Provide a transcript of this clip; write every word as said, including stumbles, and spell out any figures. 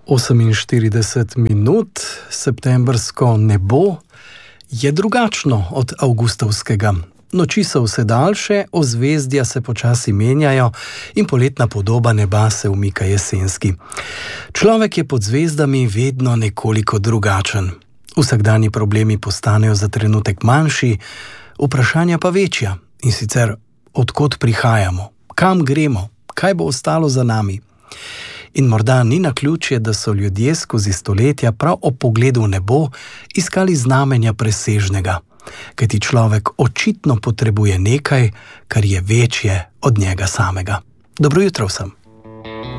oseminštirideset minut, septembrsko nebo je drugačno od avgustovskega. Noči so vse daljše, ozvezdja se počasi menjajo in poletna podoba neba se umika jesenski. Človek je pod zvezdami vedno nekoliko drugačen. Vsakdanji problemi postanejo za trenutek manjši, vprašanja pa večja. In sicer, od kod prihajamo, kam gremo, kaj bo ostalo za nami. In morda ni naključje, da so ljudje skozi stoletja prav ob pogledu v nebo iskali znamenja presežnega, kajti človek očitno potrebuje nekaj, kar je večje od njega samega. Dobro jutro vsem.